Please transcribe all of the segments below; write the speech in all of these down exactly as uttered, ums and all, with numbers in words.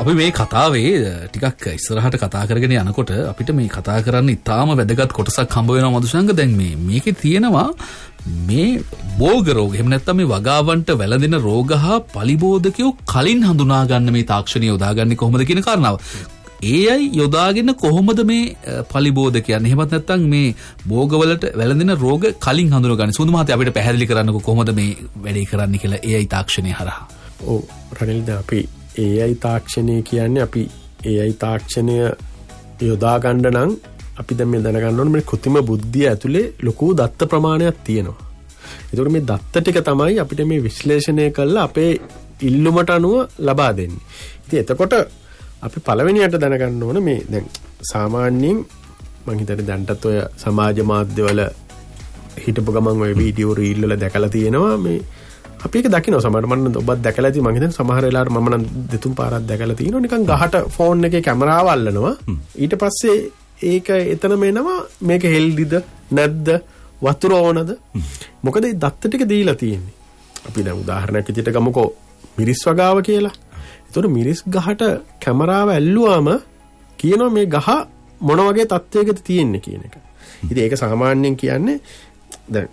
අපි මේ කතාවේ ටිකක් ඉස්සරහට කතා කරගෙන යනකොට අපිට මේ කතා කරන්න ඉතාම වැදගත් කොටසක් හම්බ වෙනවා මදුෂංග. දැන් මේ මේකේ තියෙනවා මේ භෝග රෝග. එහෙම නැත්නම් මේ වගාවන්ට වැළඳෙන රෝග හා පලිබෝධකයෝ කලින් හඳුනා ගන්න මේ තාක්ෂණය යොදාගන්නේ කොහොමද කියන කාරණාව. ඒ අය යොදාගෙන කොහොමද මේ පලිබෝධකයන් එහෙමත් නැත්නම් මේ භෝගවලට වැළඳෙන රෝග කලින් හඳුනගන්නේ? සුදු මහත්තයා අපිට පැහැදිලි කරන්නකෝ කොහොමද මේ වැඩේ කරන්නේ කියලා ඒ අය තාක්ෂණය හරහා. ඔව් රනිල්, දැන් අපි ඒ අයි තාක්ෂණය කියන්නේ අපි ඒ අයි තාක්ෂණය යොදා ගන්න නම් අපි දැන් මේ දැනගන්න ඕනේ මේ කෘත්‍රිම බුද්ධිය ඇතුලේ ලොකු දත්ත ප්‍රමාණයක් තියෙනවා. ඒතකොට මේ දත්ත ටික තමයි අපිට මේ විශ්ලේෂණය කරලා අපේ ඉල්ලුමට අනුව ලබා දෙන්නේ. ඉතින් එතකොට අපි පළවෙනියට දැනගන්න ඕනේ මේ දැන් සාමාන්‍යයෙන් මම හිතන්නේ දැන්ටත් ඔය සමාජ මාධ්‍යවල හිටපු ගමන් ඔය වීඩියෝ රීල් වල දැකලා තියෙනවා මේ අපි ඒක දකින්න සමහර මම ඔබත් දැකලා ඇති. මම හිතන්නේ සමහර වෙලාවට මම නම් දෙතුන් පාරක් දැකලා තියෙනවා නිකන් ගහට ෆෝන් එකේ කැමරාව අල්ලනවා. ඊට පස්සේ ඒක එතනම එනවා මේක හෙල්දිද නැද්ද වතුර ඕනද මොකද මේ දත්ත ටික දීලා තියෙන්නේ. අපි දැන් උදාහරණයක් විදිහට ගමුකෝ මිරිස් වගාව කියලා. ඒතකොට මිරිස් ගහට කැමරාව ඇල්ලුවාම කියනවා මේ ගහ මොන වගේ තත්ත්වයකද තියෙන්නේ කියන එක. ඉතින් ඒක සාමාන්‍යයෙන් කියන්නේ දැන්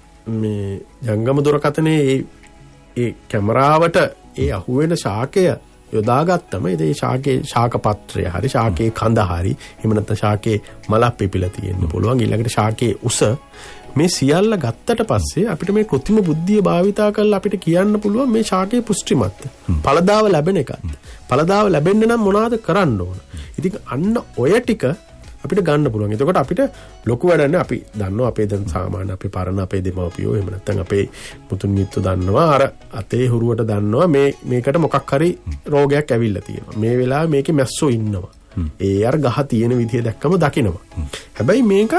මේ ජංගම දුරකථනයේ ඒ ඒ කැමරාවට ඒ අහුවෙන ශාකය යොදාගත්තම ඒ ශාකයේ ශාක පත්‍රය හරි ශාකයේ කඳ හරි එහෙම නැත්නම් ශාකයේ මලක් පිපිලා තියෙන්න පුළුවන්. ඊළඟට ශාකයේ උස මේ සියල්ල ගත්තට පස්සේ අපිට මේ කෘත්‍රිම බුද්ධිය භාවිතා කරලා අපිට කියන්න පුළුවන් මේ ශාකයේ පුෂ්ටිමත්ද, ඵලදාව ලැබෙන එකක්ද. ඵලදාව ලැබෙන්න නම් මොනවද කරන්න ඕන? ඉතින් අන්න ඔය ටික අපිට ගන්න පුළුවන්. එතකොට අපිට ලොකු වැඩක් අපි දන්නවා අපේ දැන් සාමාන්‍ය අපේ පරණ අපේ දෙමව්පියෝ එහෙම නැත්නම් අපේ පුතුන් මිත්තු දන්නවා අර අතේ හුරුවට දන්නවා මේ මේකට මොකක් හරි රෝගයක් ඇවිල්ලා තියෙනවා. මේ වෙලාවේ මේකේ මැස්සෝ ඉන්නවා. ඒ අර ගහ තියෙන විදිය දැක්කම දකිනවා. හැබැයි මේක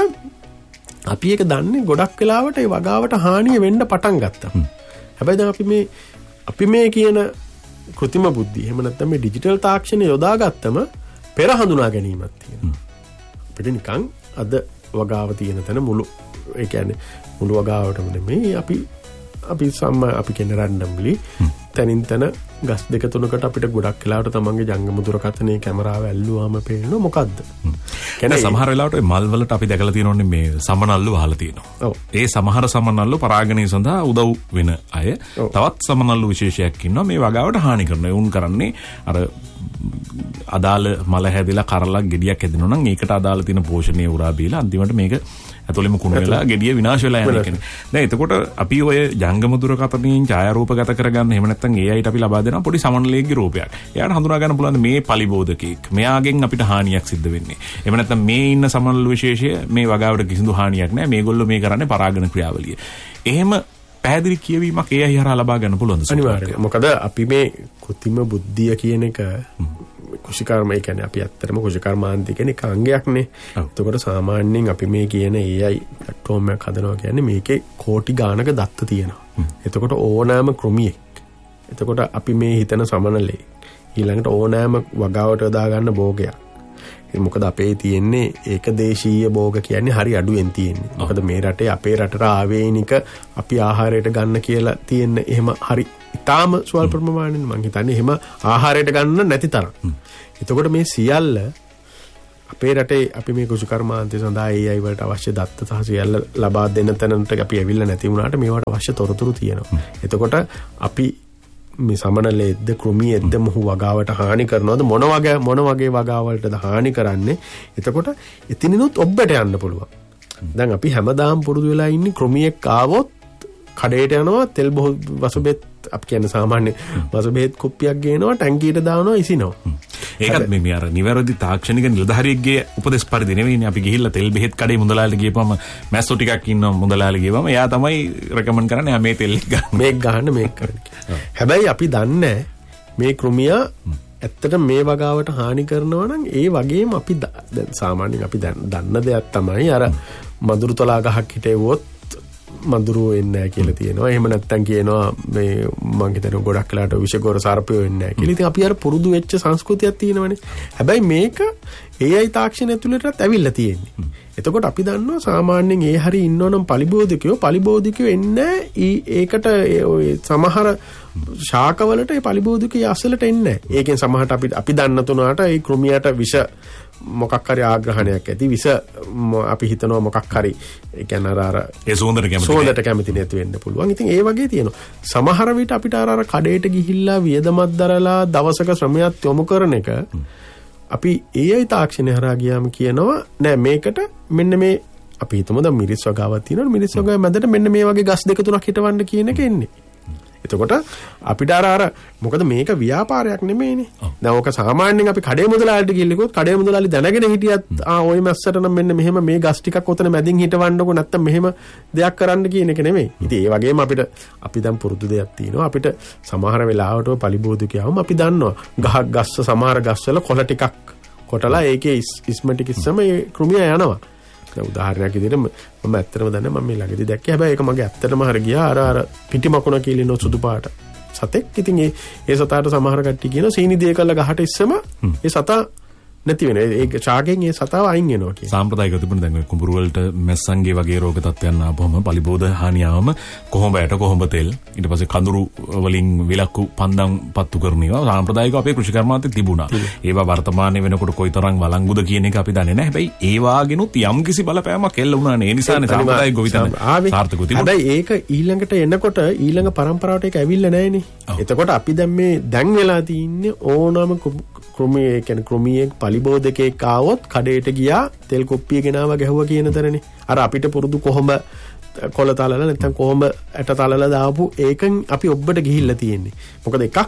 අපි ඒක දන්නේ ගොඩක් වෙලාවට ඒ වගාවට හානිය වෙන්න පටන් ගත්තා. හැබැයි දැන් අපි මේ අපි මේ කියන කෘත්‍රිම බුද්ධිය එහෙම නැත්නම් මේ ඩිජිටල් තාක්ෂණය යොදාගත්තම පෙර හඳුනා ගැනීමක් තියෙනවා. අපිට නිකන් අද වගාව තියෙන තැන මුළු ඒ කියන්නේ මුළු වගාවටම නෙමෙයි අපි අපි සම්ම අපි කියන රැන්ඩම්ලි තනින් තන ගස් දෙක තුනකට අපිට ගොඩක් වෙලාවට තමන්ගේ ජංගම දුරකථනයේ කැමරාව ඇල්ලුවාම පේනවා මොකද්ද? කියන්නේ සමහර වෙලාවට මල් වලට අපි දැකලා තියෙනෝනේ මේ සමනල්ලු වහලා තියෙනවා. ඒ සමහර සමනල්ලු පරාගණය සඳහා උදව් වෙන අය. තවත් සමනල්ලු විශේෂයක් ඉන්නවා මේ වගාවට හානි කරනවා. උන් කරන්නේ අර අදාළ මල හැදිලා කරලා ගෙඩියක් හැදෙනවා නම් ඒකට අදාළ තියෙන පෝෂණය උරා බීලා අන්තිමට මේක ඇතුළෙම කුණු වෙලා ගෙඩිය විනාශ වෙලා යන එකනේ. දැන් එතකොට අපි ඔය ජංගම දුරකථනයෙන් ඡායාරූපගත කරගන්න එහෙම නැත්නම් ඒ අයට අපි ලබා දෙනවා පොඩි සමනලයේගේ රූපයක්. එයාට හඳුනා ගන්න පුළුවන් මේ පලිබෝධකෙක්. මෙයාගෙන් අපිට හානියක් සිද්ධ වෙන්නේ. එහෙම නැත්නම් මේ ඉන්න සමනල විශේෂය මේ වගාවට කිසිදු හානියක් නැහැ. මේගොල්ලෝ මේ කරන්නේ පරාගණ ක්‍රියාවලිය. එහෙම පැහැදිලි කියවීමක් ඒ අය හරහා ලබා ගන්න පුළුවන්ද? අනිවාර්යයෙන්. මොකද අපි මේ කෘත්‍රිම බුද්ධිය කියන එක කුෂිකර්ම ඒ කියන්නේ අපි ඇත්තටම කුෂිකර්මාන්තය කියන එක අංගයක්නේ. එතකොට සාමාන්‍යයෙන් අපි මේ කියන ඒ අයි ප්ලැට්ෆෝම් එකක් හදනවා කියන්නේ මේකේ කෝටි ගානක දත්ත තියෙනවා. එතකොට ඕනෑම ක්‍රමියෙක්. එතකොට අපි මේ හිතන සමනලේ ඊළඟට ඕනෑම වගාවට යොදා ගන්න භෝගයක්. මොකද අපේ තියෙන්නේ ඒකදේශීය භෝග කියන්නේ හරි අඩුවෙන් තියෙන්නේ. මොකද මේ රටේ අපේ රටට ආවේනික අපි ආහාරයට ගන්න කියලා තියෙන එහෙම හරි ඉතාම ස්වල්ප ප්‍රමාණයෙන් මම හිතන්නේ එහෙම ආහාරයට ගන්න නැති තරම්. එතකොට මේ සියල්ල අපේ රටේ අපි මේ කුෂිකර්මාන්තය සඳහා ඒ අය වලට අවශ්‍ය දත්ත සහ සියල්ල ලබා දෙන තැනට අපි ඇවිල්ලා නැති වුණාට මේවට අවශ්‍ය තොරතුරු තියෙනවා. එතකොට අපි මේ සමනලෙද්ද කෘමියෙද්ද මොහු වගාවට හානි කරනවද මොන වගේ මොන වගේ වගාවලටද හානි කරන්නේ? එතකොට එතිනිනුත් ඔබට යන්න පුළුවන්. දැන් අපි හැමදාම පුරුදු වෙලා ඉන්නේ කෘමියෙක් ආවොත් කඩේට යනවා තෙල් බොහෝ වසුබෙත් අපි කියන්නේ සාමාන්‍ය වසුබෙත් කුප්පියක් ගේනවා ටැංකියට දානවා ඉසිනවා. ඒකත් මේ මේ අර නිවැරදි තාක්ෂණික නිලධාරියෙක්ගේ උපදෙස් පරිදි නෙවෙයිනේ අපි ගිහිල්ලා තෙල් බෙහෙත් කඩේ මුදලාලිට ගියපම මැස්සෝ ටිකක් ඉන්නවා මුදලාලි ගියපම එයා තමයි රෙකමන්ඩ් කරන්නේ ආ මේ තෙල් ගන්න මේක ගන්න මේක කරන්න. හැබැයි අපි දන්නේ මේ කෘමියා ඇත්තට මේ වගාවට හානි කරනවා නම් ඒ වගේම අපි දැන් සාමාන්‍යයෙන් අපි දන්න දෙයක් තමයි අර මදුරුතලා ගහක් හිටෙව්වොත් මඳුරුවෝ එන්නේ නැහැ කියලා තියෙනවා. එහෙම නැත්නම් කියනවා මේ මං හිතනවා ගොඩක් වෙලාට විෂගොර සර්පයෝ එන්නේ නැහැ කියලා. ඉතින් අපි අර පුරුදු වෙච්ච සංස්කෘතියක් තියෙනවනේ. හැබැයි මේක ඒ අයි තාක්ෂණය ඇතුළටත් ඇවිල්ලා තියෙන්නේ. එතකොට අපි දන්නවා සාමාන්‍යයෙන් ඒ හරිය ඉන්නවනම් පලිබෝධිකයෝ පලිබෝධිකයෝ එන්නේ ඒකට සමහර ශාකවලට ඒ පලිබෝධිකයේ අසලට එන්නේ නැහැ. ඒකෙන් සමහරට අපි අපි දන්න තුනට ඒ කෘමියට විෂ මොකක් හරි ආග්‍රහණයක් ඇති විස අපි හිතනවා මොකක් හරි ඒ කියන්නේ අර අර ඒ සුවඳට කැමති සුවඳට කැමති නැති වෙන්න පුළුවන්. ඉතින් ඒ වගේ තියෙනවා. සමහර විට අපිට අර අර කඩේට ගිහිල්ලා වියදමක් දරලා දවසක ශ්‍රමයක් යොමු කරන එක අපි ඒ අයි තාක්ෂණය හරහා ගියාම කියනවා නෑ මේකට මෙන්න මේ අපි හිතමු දැන් මිරිස් වගාවක් තියෙනවා. මිරිස් වගාවේ මැදට මෙන්න මේ වගේ ගස් දෙක තුනක් හිටවන්න කියන එක එන්නේ. එතකොට අපිට අර අර මොකද මේක ව්‍යාපාරයක් නෙමෙයිනේ. දැන් ඕක සාමාන්‍යයෙන් අපි කඩේ මුදලාලිට ගිහිල්ලකොත් කඩේ මුදලාලි දැනගෙන හිටියත් ආ ওই මැස්සට නම් මෙන්න මෙහෙම මේ ගස් ටිකක් ඔතන මැදින් හිටවන්නකො නැත්තම් මෙහෙම දෙයක් කරන්න කියන එක නෙමෙයි. ඉතින් ඒ වගේම අපිට අපි දැන් පුරුදු දෙයක් තියෙනවා. අපිට සමහර වෙලාවට ඔය පලිබෝධිකයවම අපි දන්නවා ගහක් ගස්ස සමහර ගස්වල කොළ ටිකක් කොටලා ඒකේ ඉස්ම ටික ඉස්සම ඒ කෘමිය යනවා. දැන් උදාහරණයක් විදිහට මම ඇත්තටම දන්නේ මම මේ ළඟදී දැක්කේ. හැබැයි ඒක මගේ ඇත්තටම හරිය ගියා අර අර පිටිමකුණ කියලා ඉන්න සුදු පාට සතෙක්. ඉතින් ඒ ඒ සතාට සමහර කට්ටිය කියනවා සීනි දිය කළා ගහට ඉස්සම ඒ සතා නැති වෙනවා. ඒ ශාකයෙන් ඒ සතාව අයින් වෙනවා කියන. සාම්ප්‍රදායික තිබුණ දැන් කුඹුරු වලට මැස්සන්ගේ වගේ රෝග තත්ත්වයන් ආපුවම පලිබෝධ හානියාවම කොහොඹ ඇට කොහොඹ තෙල් ඊට පස්සේ කඳුරු වලින් විලක්කු පන්දම් පත්තු කරනවා. සාම්ප්‍රදායික අපේ කෘෂිකර්මාන්තේ තිබුණා. ඒවා වර්තමානයේ වෙනකොට කොයිතරම් වළංගුද කියන එක අපි දන්නේ නැහැ. හැබැයි ඒ වාගෙනුත් යම් කිසි බලපෑමක් එල්ල වුණානේ. ඒ නිසානේ සාම්ප්‍රදායික ගොවිතැන සාර්ථකව තිබුණා. හැබැයි ඒක ඊළඟට එනකොට ඊළඟ පරම්පරාවට ඒක ඇවිල්ලා නැහැනේ. එතකොට අපි දැන් මේ දැන් වෙලා තියෙන්නේ ඕනම කෘමියේ කියන්නේ කෘමියේ පලිබෝධකෙක් ආවොත් කඩේට ගියා තෙල් කොප්පිය ගෙනාව ගැහුවා කියන තරනේ. අර අපිට පුරුදු කොහොඹ කොළ තලලා නැත්නම් කොහොඹ ඇට තලලා දාපු ඒකෙන් අපි ඔබට ගිහිල්ලා තියෙන්නේ. මොකද එකක්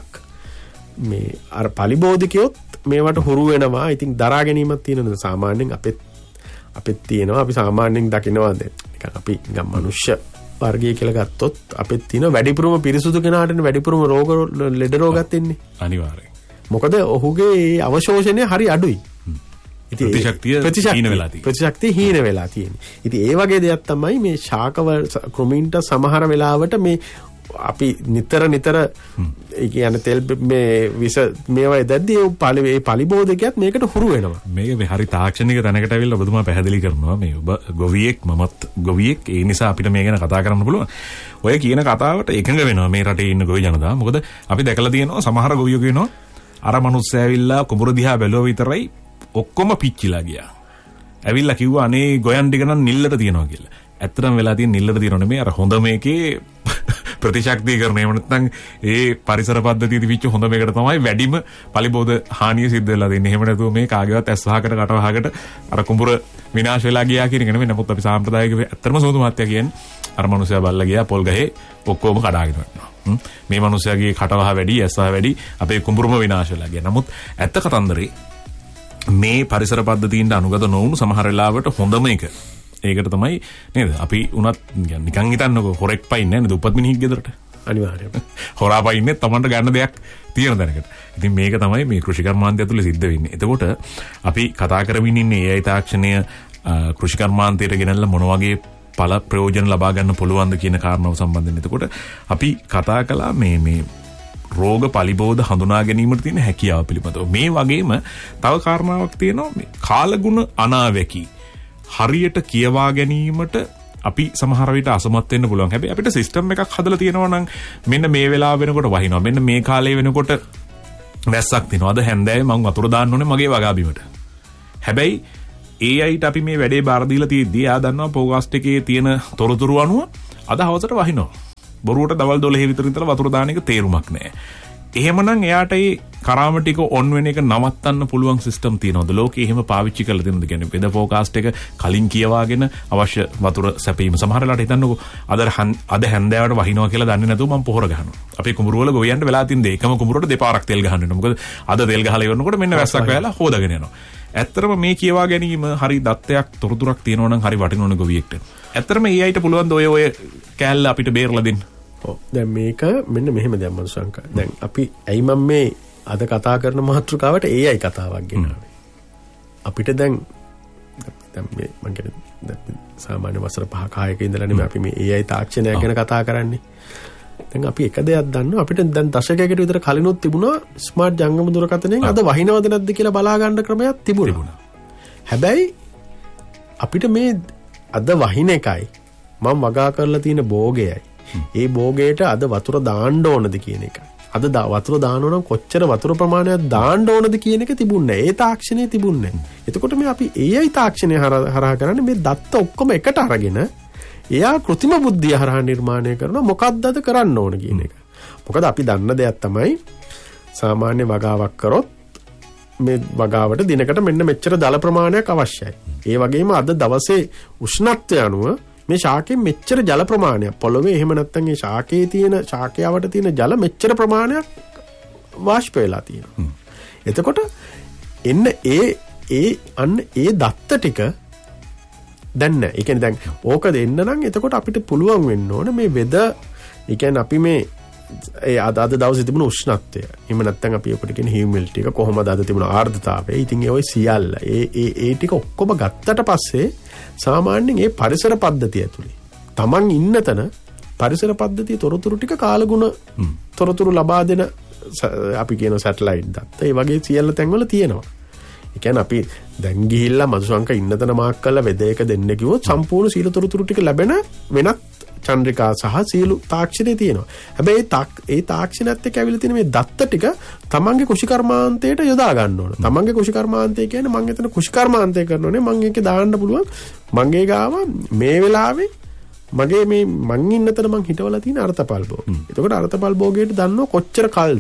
මේ අර පලිබෝධකයොත් මේවට හුරු වෙනවා. ඉතින් දරා ගැනීමක් තියෙනවා. සාමාන්‍යයෙන් අපෙත් අපෙත් තියෙනවා. අපි සාමාන්‍යයෙන් දකිනවා දැන් නිකන් අපි නිකන් මනුෂ්‍ය වර්ගය කියලා ගත්තොත් අපෙත් තියෙන වැඩිපුරම පිරිසුදු කෙනාටනේ වැඩිපුරම රෝග ලෙඩ රෝගත් එන්නේ. අනිවාර්යයෙන්. මොකද ඔහුගේ අවශෝෂණය හරි අඩුයි. ප්‍රතිශක්තිය හීන වෙලා තියෙන්නේ. ප්‍රතිශක්තිය හීන වෙලා තියෙන්නේ. ඉතින් ඒ වගේ දෙයක් තමයි මේ ශාකව කෘමීන්ට සමහර වෙලාවට මේ අපි නිතර නිතර ඒ කියන්නේ තෙල් මේ විස මේවා දැද්දී ඒ පලි ඒ පලිබෝධකයක් මේකට හුරු වෙනවා. මේක මේ හරි තාක්ෂණික තැනකට ඇවිල්ලා ඔබතුමා පැහැදිලි කරනවා මේ ඔබ ගොවියෙක් මමත් ගොවියෙක් ඒ නිසා අපිට මේ ගැන කතා කරන්න පුළුවන්. ඔය කියන කතාවට එකඟ වෙනවා මේ රටේ ඉන්න ගොවි ජනතාව. මොකද අපි දැකලා තියෙනවා සමහර ගොවියෝ කියනවා අර මිනිස්සයා ඇවිල්ලා කුඹුර දිහා බැලුවා විතරයි ඔක්කොම පිච්චිලා ගියා. ඇවිල්ලා කිව්වා අනේ ගොයන් ටික නම් නිල්ලට තියනවා කියලා. ඇත්තටම වෙලා තියෙන නිල්ලට තියනව නෙමෙයි අර හොඳ මේකේ ප්‍රතිශක්තිකරණය. එහෙම නැත්නම් ඒ පරිසර පද්ධතිය තිබිච්ච හොඳ මේකට තමයි වැඩිම පලිබෝධ හානිය සිද්ධ වෙලා තියෙන්නේ. එහෙම නැතුව මේ කාගේවත් ඇස් වහකට කට වහකට අර කුඹුර විනාශ වෙලා ගියා කියන එක නෙමෙයි. නමුත් අපි සාම්ප්‍රදායික ඇත්තටම සෝතු මහත්තයා කියන්නේ අර මිනිස්සයා බල්ලා ගියා පොල් ගහේ ඔක්කොම කඩාගෙන යනවා. මේ මිනිස්සයාගේ කටවහ වැඩි ඇස්වහ වැඩි අපේ කුඹුරම විනාශ වෙලා ගියා. නමුත් ඇත්ත කතන්දරේ මේ පරිසර පද්ධතීන්ට අනුගත නොවුණු සමහර වෙලාවට හොඳම එක. ඒකට තමයි නේද අපි උනත් නිකන් හිතන්නකෝ හොරෙක් පයින්නේ නේද උපත් මිනිහෙක් ගෙදරට. අනිවාර්යයෙන්ම. හොරා පයින්නේ Tamanට ගන්න දෙයක් තියෙන දැනකට. ඉතින් මේක තමයි මේ කෘෂිකර්මාන්තය ඇතුලේ සිද්ධ වෙන්නේ. එතකොට අපි කතා කරමින් ඉන්නේ ඒ අයි තාක්ෂණය කෘෂිකර්මාන්තයට ගෙනල්ලා මොන වගේ පළ ප්‍රයෝජන ලබා ගන්න පුළුවන්ද කියන කාරණාව සම්බන්ධයෙන්. එතකොට අපි කතා කළා මේ මේ රෝග පලිබෝධ හඳුනා ගැනීමට තියෙන හැකියාව පිළිබඳව. මේ වගේම තව කාරණාවක් තියෙනවා මේ කාලගුණ අනාවැකි හරියට කියවා ගැනීමට අපි සමහර විට අසමත් වෙන්න පුළුවන්. හැබැයි අපිට සිස්ටම් එකක් හදලා තියෙනවා නම් මෙන්න මේ වෙලාව වෙනකොට වහිනවා. මෙන්න මේ කාලේ වෙනකොට වැස්සක් තියෙනවා. අද හැන්දෑවේ මම වතුර දාන්න ඕනේ මගේ වගා බිමට. හැබැයි ඒ අයිට අපි මේ වැඩේ බාර දීලා තියෙද්දී ආ දන්නවා පෝකාස්ට් එකේ තියෙන තොරතුරු අනුව අද හවසට වහිනවා. බොරුවට දවල් දොළහ විතර ඉඳලා වතුර දාන එක තේරුමක් නැහැ. එහෙමනම් එයාට ඒ කරාම ටික ඔන් වෙන එක නවත්තන්න පුළුවන් සිස්ටම් තියෙනවද? ලෝකේ එහෙම පාවිච්චි කරලා තියෙනවද? කියන්නේ වෙද ෆෝකාස්ට් එක කලින් කියවාගෙන අවශ්‍ය වතුර සැපීම. සමහර වෙලාවට හිතන්නකෝ අද අද හැන්දෑවට වහිනවා කියලා දන්නේ නැතුව මම පොහොර ගහනවා. අපේ කුඹුර වල ගොවියන්ට වෙලා තියෙන දේ එකම කුඹුරට දෙපාරක් තෙල් ගහන්න වෙනවා. මොකද අද තෙල් ගහලා ඉවරනකොට මෙන්න වැස්සක් වැයලා හොදාගෙන යනවා. ඇත්තටම මේ කියවා ගැනීම හරි දත්තයක් තොරතුරක් තියෙනවා නම් හරි වටිනවනේ ගොවියෙක්ට. ඇත්තටම ඒ අයිට පුළුවන් ද ඔය ඔය කෑල්ල අපිට බේරලා දෙන්න. ඔව් දැන් මේක මෙන්න මෙහෙම දැන් මම සංකා. දැන් අපි ඇයි මම මේ අද කතා කරන මාතෘකාවට ඒ අයි කතාවක් ගෙනාවේ. අපිට දැන් දැන් මේ මම කියන්නේ සාමාන්‍ය වසර පහක හයක ඉඳලා නෙමෙයි අපි මේ A I තාක්ෂණය ගැන කතා කරන්නේ. දැන් අපි එක දෙයක් දන්නවා අපිට දැන් දශකයකට විතර කලිනුත් තිබුණා ස්මාර්ට් ජංගම දුරකථනයෙන් අද වහිනවද නැද්ද කියලා බලා ගන්න ක්‍රමයක් තිබුණා. හැබැයි අපිට මේ අද වහින එකයි මම වගා කරලා තියෙන භෝගයයි ඒ භෝගයට අද වතුර දාන්න ඕනද කියන එකයි. අද වතුර දානවා නම් කොච්චර වතුර ප්‍රමාණයක් දාන්න ඕනද කියන එක තිබුණේ නැහැ. ඒ තාක්ෂණය තිබුණේ නැහැ. එතකොට මේ අපි A I තාක්ෂණය හරහා කරන්නේ මේ දත්ත ඔක්කොම එකට අරගෙන එයා કૃතිම බුද්ධිය හරහා නිර්මාණය කරනවා මොකක්ද අද කරන්න ඕන කියන එක. මොකද අපි දන්න දෙයක් තමයි සාමාන්‍ය වගාවක් කරොත් මේ වගාවට දිනකට මෙන්න මෙච්චර දල ප්‍රමාණයක් අවශ්‍යයි. ඒ වගේම අද දවසේ උෂ්ණත්වය අනුව මේ ශාකයෙන් මෙච්චර ජල ප්‍රමාණයක් පොළොවේ එහෙම නැත්නම් ඒ ශාකයේ තියෙන ශාකයාවට තියෙන ජල මෙච්චර ප්‍රමාණයක් වාෂ්ප වෙලා තියෙනවා. එතකොට එන්න ඒ ඒ අන්න ඒ දත්ත ටික දැන් නැහැ. ඒ කියන්නේ දැන් ඕක දෙන්න නම් එතකොට අපිට පුළුවන් වෙන්න ඕන මේ වෙද ඒ කියන්නේ අපි මේ ඒ අද අද දවසේ තිබුණු උෂ්ණත්වය. එහෙම නැත්නම් අපි ඔකට කියන හියුමිඩිටි එක කොහොමද අද තිබුණ ආර්ද්‍රතාවය. ඉතින් ඒ ඔය සියල්ල ඒ ඒ ඒ ටික ඔක්කොම ගත්තට පස්සේ සාමාන්‍යයෙන් ඒ පරිසර පද්ධතිය ඇතුලේ තමන් ඉන්න තැන පරිසර පද්ධතිය තොරතුරු ටික කාලගුණ තොරතුරු ලබා දෙන අපි කියන සැටලයිට් දත්ත ඒ වගේ සියල්ල තැන්වල තියෙනවා. ඒ කියන්නේ අපි දැන් ගිහිල්ලා මధుසංක ඉන්න තැන මාක් කරලා වෙද එක දෙන්න කිව්වොත් සම්පූර්ණ සීල තොරතුරු ටික ලැබෙන වෙනත් චන්ද්‍රිකා සහ සීලු තාක්ෂණේ තියෙනවා. හැබැයි ඒ තාක්ෂණයත් එක්ක ඇවිල්ලා තියෙන මේ දත්ත ටික තමන්ගේ කුෂිකර්මාන්තයට යොදා ගන්න ඕන. තමන්ගේ කුෂිකර්මාන්තය කියන්නේ මම එතන කුෂිකර්මාන්තය කරනෝනේ මම ඒකේ දාන්න පුළුවන් මගේ ගාව මේ වෙලාවේ මගේ මේ මං ඉන්න තැන මං හිටවලා තියෙන අර්ථපල් භෝග. එතකොට අර්ථපල් භෝගයට දන්නව කොච්චර කල්ද?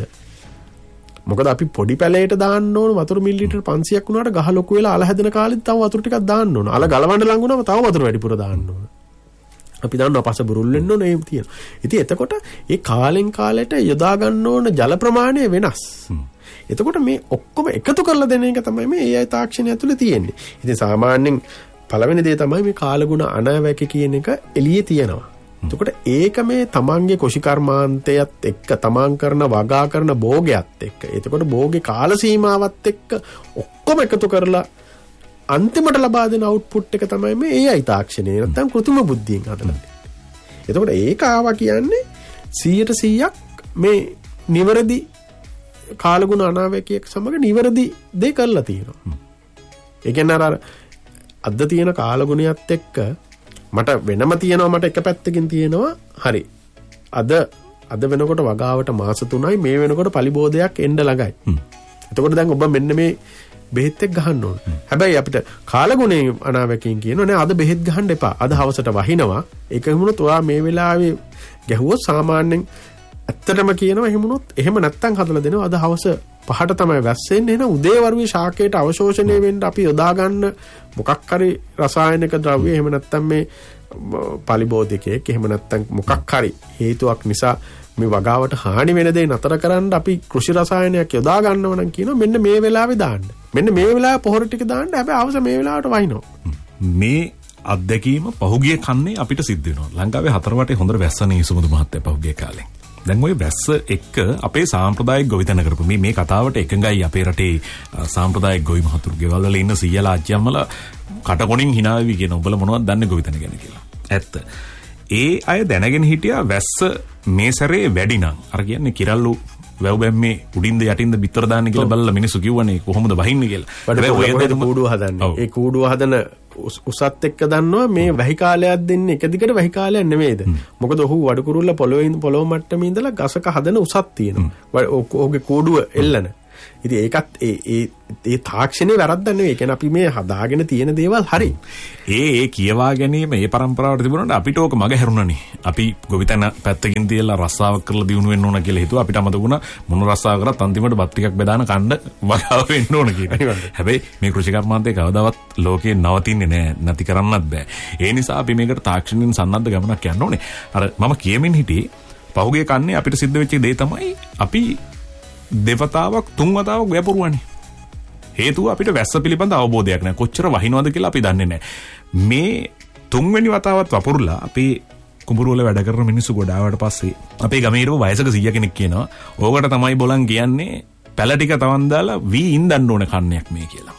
මොකද අපි පොඩි පැලයට දාන්න ඕන වතුර මිලිලීටර් පන්සියයක් වුණාට ගහ ලොකු වෙලා අල හැදෙන කාලෙත් තව වතුර ටිකක් දාන්න ඕන. අල ගලවන්න ලඟ වුණාම තව වතුර වැඩිපුර දාන්න ඕන. අපි දන්නවා පස බුරුල් වෙන්න ඕන ඒ තියෙනවා. ඉතින් එතකොට ඒ කාලෙන් කාලයට යොදා ගන්න ඕන ජල ප්‍රමාණය වෙනස්. එතකොට මේ ඔක්කොම එකතු කරලා දෙන එක තමයි මේ A I තාක්ෂණය ඇතුලේ තියෙන්නේ. ඉතින් සාමාන්‍යයෙන් පළවෙනි දේ තමයි මේ කාලගුණ අනාවැකි කියන එක එළියේ තියෙනවා. එතකොට ඒක මේ තමන්ගේ කුෂිකර්මාන්තයත් එක්ක තමන් කරන වගා කරන භෝගයත් එක්ක එතකොට භෝගේ කාල සීමාවත් එක්ක ඔක්කොම එකතු කරලා අන්තිමට ලබා දෙන අවුට්පුට් එක තමයි මේ A I තාක්ෂණය නැත්නම් કૃතිම බුද්ධියෙන් හදලා. එතකොට ඒක ආවා කියන්නේ සීයට සීයක් මේ නිවැරදි කාලගුණ අනාවැකියක් සමග නිවැරදි දේ කරලා තියෙනවා. ඒ කියන්නේ අර අද තියෙන කාලගුණයත් එක්ක මට වෙනම තියෙනවා මට එක පැත්තකින් තියෙනවා හරි. අද අද වෙනකොට වගාවට මාස තුනයි මේ වෙනකොට පලිබෝධයක් එන්න ළඟයි. එතකොට දැන් ඔබ මෙන්න මේ බෙහෙත් එක්ක ගහන්න ඕන. හැබැයි අපිට කාලගුණේ අනාවැකයෙන් කියනවා නේ අද බෙහෙත් ගහන්න එපා. අද හවසට වහිනවා. ඒක හිමුණොත් ඔයා මේ වෙලාවේ ගැහුවොත් සාමාන්‍යයෙන් ඇත්තටම කියනවා හිමුණොත් එහෙම නැත්තම් හදලා දෙනවා අද හවස පහට තමයි වැස්සෙන්නේ. එහෙනම් උදේ වරුවේ ශාකයට අවශෝෂණය වෙන්න අපි යොදා ගන්න මොකක් හරි රසායනික ද්‍රව්‍ය එහෙම නැත්තම් මේ පලිබෝධිකයක් එහෙම නැත්තම් මොකක් හරි හේතුවක් නිසා මේ වගාවට හානි වෙන දේ නතර කරන්න අපි කෘෂි රසායනයක් යොදා ගන්නව නම් කියනවා මෙන්න මේ වෙලාවේ දාන්න. මෙන්න මේ වෙලාවේ පොහොර ටික දාන්න. හැබැයි අවශ්‍ය මේ වෙලාවට වහිනවා. මේ අත්දැකීම පහුගිය කන්නේ අපිට සිද්ධ වෙනවා. ලංකාවේ හතර වටේ හොඳට වැස්සනේ සුමුදු මහත්තයා පහුගිය කාලේ. දැන් ওই වැස්ස එක්ක අපේ සාම්ප්‍රදායික ගොවිතැන කරපු මේ මේ කතාවට එකඟයි අපේ රටේ සාම්ප්‍රදායික ගොවි මහතුරු ගෙවල් වල ඉන්න සීයලා අච්චියම්මලා කටකොණින් hina වෙවි කියන උඹලා මොනවද දන්නේ ගොවිතැන ගැන කියලා. ඇත්ත. ඒ අය දැනගෙන හිටියා වැස්ස මේ සැරේ වැඩි නම් අර කියන්නේ කිරල්ලු වැව් බැම්මේ උඩින්ද යටින්ද බිත්තර දාන්න කියලා බලලා මිනිස්සු කිව්වනේ කොහොමද වහින්නේ කියලා. හැබැයි ඔය කූඩුව හදන්නේ. ඒ කූඩුව හදන උසත් එක්ක දන්නවා මේ වැහි කාලයක් දෙන්නේ එක දිගට වැහි කාලයක් නෙමෙයිද. මොකද ඔහු වඩු කුරුල්ල පොළොවේ පොළොව මට්ටමේ ඉඳලා ගසක හදන උසක් තියෙනවා. ඔහුගේ කූඩුව එල්ලන. ඉතින් ඒකත් ඒ ඒ ඒ තාක්ෂණේ වැරද්දක් නෙවෙයි. ඒ කියන්නේ අපි මේ හදාගෙන තියෙන දේවල් හරි. ඒ ඒ කියවා ගැනීම මේ પરම්පරාවට තිබුණාට අපිට ඕක මග හැරුණානේ. අපි ගොවිතැන පැත්තකින් තියලා රස්සාවක් කරලා දිනු වෙන්න ඕන කියලා හිතුවා. අපිට අමතක වුණා මොන රස්සාව කරත් අන්තිමට බත් ටිකක් බෙදාන කන්න වගාව වෙන්න ඕන කියලා. හැබැයි මේ කෘෂි කර්මාන්තේ කවදාවත් ලෝකේ නවතින්නේ නැහැ. නැති කරන්නත් බෑ. ඒ නිසා අපි මේකට තාක්ෂණයෙන් සන්නද්ධ ගමනක් යන්න ඕනේ. අර මම කියමින් හිටියේ පහුගිය කන්නේ අපිට සිද්ධ වෙච්ච දේ තමයි අපි දෙවතාවක් තුන් වතාවක් වැපරුවානේ. හේතුව අපිට වැස්ස පිළිබඳ අවබෝධයක් නැහැ. කොච්චර වහිනවද කියලා අපි දන්නේ නැහැ. මේ තුන්වෙනි වතාවත් වපුරලා අපි කුඹුරු වල වැඩ කරන මිනිස්සු ගොඩාවට පස්සේ අපේ ගමේ ඉරව වයසක සීයා කෙනෙක් කියනවා ඕකට තමයි බොලන් කියන්නේ පැල ටික තවන් දාලා වී ඉන්දන්න ඕන කන්නයක් මේ කියලා.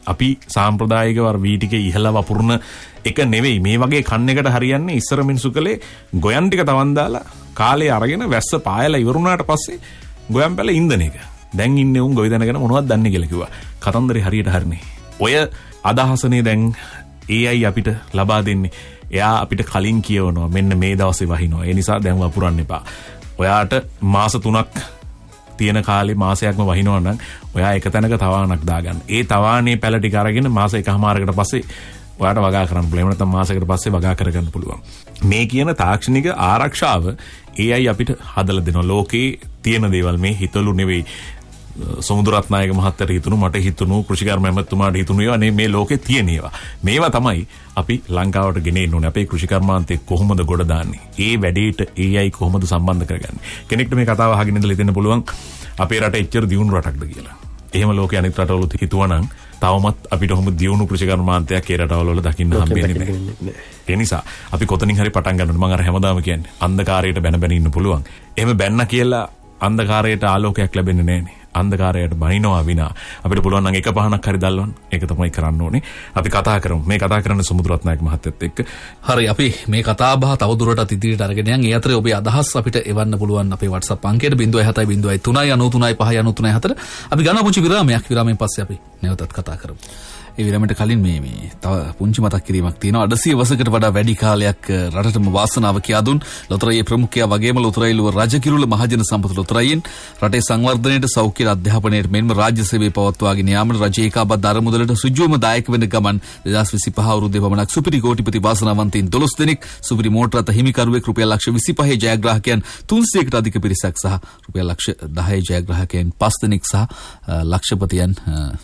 අපි සාම්ප්‍රදායිකව වී ටික ඉහළ වපුරන එක නෙවෙයි. මේ වගේ කන් එකට හරියන්නේ ඉස්සර මිනිසු කලේ ගොයන් ටික තවන් දාලා කාලේ අරගෙන වැස්ස පායලා ඉවරුණාට පස්සේ ගොයන් පැල ඉන්දන එක. දැන් ඉන්නේ උන් ගොවි දැනගෙන මොනවද දන්නේ කියලා කිව්වා. කතන්දරේ හරියට හරිනේ. ඔය අදහසනේ දැන් ඒ අයි අපිට ලබා දෙන්නේ. එයා අපිට කලින් කියවනවා මෙන්න මේ දවසේ වහිනවා. ඒ නිසා දැන් වපුරන්න එපා. ඔයාට මාස තුනක් තියෙන කාලේ මාසයක්ම වහිනවා නම් ඔයා එක තැනක තවාණක් දාගන්න. ඒ තවාණේ පැල ටික අරගෙන මාස එකමාරකට පස්සේ ඔයාට වගා කරන්න පුළුවන්. නැත්නම් මාසයකට පස්සේ වගා කරගන්න පුළුවන්. මේ කියන තාක්ෂණික ආරක්ෂාව ඒ අයි අපිට හදලා දෙනවා. ලෝකේ තියෙන දේවල් මේ හිතලු නෙවෙයි. සමුදුරත්නායක මහත්තයට හිතුණු මට හිතුණු කෘෂිකර්ම ඇමතුමාට හිතුණු ඒවා නේ මේ ලෝකේ තියෙන ඒවා. මේවා තමයි අපි ලංකාවට ගෙනෙන්න ඕනේ. අපේ කෘෂිකර්මාන්තේ කොහොමද ගොඩ දාන්නේ? ඒ වැඩේට ඒ අයි කොහොමද සම්බන්ධ කරගන්නේ? කෙනෙක්ට මේ කතාව අහගෙන ඉඳලා හිතෙන්න පුළුවන් අපේ රට එච්චර දියුණු රටක්ද කියලා. එහෙම ලෝකේ අනිත් රටවල හිතුවනම් තවමත් අපිට ඔහොම දියුණු කෘෂිකර්මාන්තයක් ඒ රටවල වල දකින්න හම්බෙන්නේ නැහැ. ඒ නිසා අපි කොතනින් හරි පටන් ගන්න ඕනේ. මම අර හැමදාම කියන්නේ අන්ධකාරයට බැන බැන ඉන්න පුළුවන්. එහෙම බැන්න කියලා අන්ධකාරයට ආලෝකයක් ලැබෙන්නේ නැහනේ. අන්ධකාරයට බනිනවා විනා අපිට පුළුවන් නම් එක පහනක් හරි දැල්වන්න. ඒක තමයි කරන්න ඕනේ. අපි කතා කරමු. මේ කතා කරන්නේ සමුද්‍රත්නායක මහත්තයත් එක්ක. හරි අපි මේ කතා බහ තව දුරටත් ඉදිරියට අරගෙන යන්. ඒ අතරේ ඔබේ අදහස් අපිට එවන්න පුළුවන් අපේ WhatsApp අංකයට zero seven zero zero three nine three five nine three four. අපි ගන්න පුංචි විරාමයක්. විරාමයෙන් පස්සේ අපි නැවතත් කතා කරමු. ඒ විරාමයට කලින් මේ මේ තව පුංචි මතක් කිරීමක් තියෙනවා. අඩසිය වසරකට වඩා වැඩි කාලයක් රටටම වාසනාව කියා දුන් ලොතරැයි ප්‍රමුඛයා වගේම ලොතරැයිලුව රජකිරුළ මහජන සම්පත ලොතරැයින් රටේ සංවර්ධනයට සෞඛ්‍ය අධ්‍යාපනයට මෙන්ම රාජ්‍ය සේවය පවත්වාගෙන යාමට රජයේ ඒකාබද්ධ අරමුදලට සුජුවම දායක වෙන ගමන් දෙදාස් විසිපහ අවුරුද්දේ පමණක් සුපිරි කෝටිපති වාසනාවන්තයින් දොළොස් දෙනෙක් සුපිරි මෝටර රථ හිමිකරුවෙක් රුපියල් ලක්ෂ විසිපහේ ජයග්‍රාහකයන් තුන්සියයකට අධික පිරිසක් සහ රුපියල් ලක්ෂ දහයේ ජයග්‍රාහකයන් පස් දෙනෙක් සහ ලක්ෂපතියන්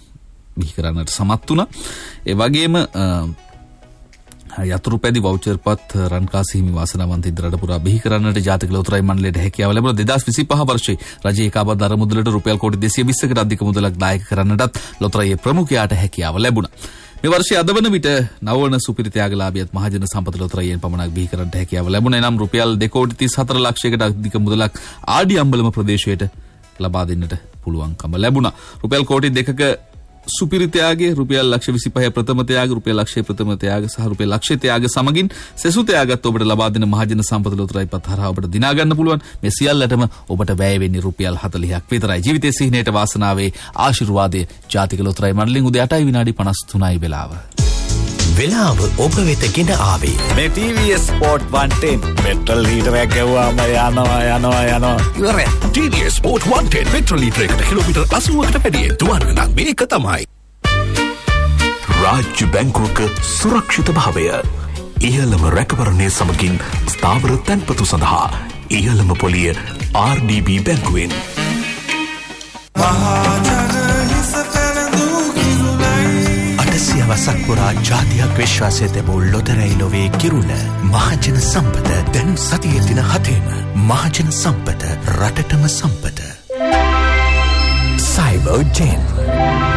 බිහි කරන්නට සමත් වුණා. ඒ වගේම යතුරුපැදි වවුචර් පත් රන්කාසි හිමි වාසනාවන්ත ඉදරට පුරා බිහි කරන්නට ජාතික ලොතරැයි මණ්ඩලයට හැකියාව ලැබුණා. දෙදාස් විසිපහ වර්ෂයේ රජයේ ඒකාබද්ධ අරමුදලට රුපියල් කෝටි දෙසිය විස්සකට අධික මුදලක් දායක කරන්නටත් ලොතරැයියේ ප්‍රමුඛයාට හැකියාව ලැබුණා. මේ වර්ෂයේ අද වන විට නවවන සුපිරි ත්‍යාගලාභියත් මහජන සම්පත ලොතරැයියෙන් පමණක් බිහි කරන්නට හැකියාව ලැබුණා. එනම් රුපියල් දෙක කෝටි තිස් හතර ලක්ෂයකට අධික මුදලක් ආඩි අම්බලම ප්‍රදේශයට ලබා දෙන්නට පුළුවන්කම ලැබුණා. රුපියල් කෝටි දෙකක සුපිරි ත්‍යාගයේ රුපියල් ලක්ෂ විසිපහේ ප්‍රථම ත්‍යාග රුපියල් ලක්ෂයේ ප්‍රථම ත්‍යාග සහ රුපියල් ලක්ෂයේ ත්‍යාග සමගින් සෙසු ත්‍යාගත් ඔබට ලබා දෙන මහජන සම්පත ලොතරැයි පත් හරහා ඔබට දිනා ගන්න පුළුවන්. මේ සියල්ලටම ඔබට වැය වෙන්නේ රුපියල් හතළිහක් විතරයි. ජීවිතයේ සිහිනයට වාසනාවේ ආශිර්වාදයේ ජාතික ලොතරැයි මණ්ඩලයෙන් උදේ අටයි විනාඩි පනස් තුනයි වෙලාව. වෙලාව ඔබ වෙත ගෙන ආවේ මේ ටී වී S Sport one ten petrol ලීටරයක් ගැව්වාම යනවා යනවා යනවා ඉවරයි. ටී වී S Sport one ten petrol ලීටරයකට kilometre අසූවකට වැඩියෙන් දුවන නම් මේක තමයි. රාජ්‍ය බැංකුවක සුරක්ෂිත භාවය ඉහළම රැකවරණය සමගින් ස්ථාවර තැන්පතු සඳහා ඉහළම පොලිය ආර් ඩී බී බැංකුවෙන්. වසක් පුරා ජාතියක් විශ්වාසය තැබූ ලොතරැයි ලොවේ කිරුළ මහජන සම්පත දැන් සතියේ දින හතේම මහජන සම්පත රටටම සම්පත. Cyber ten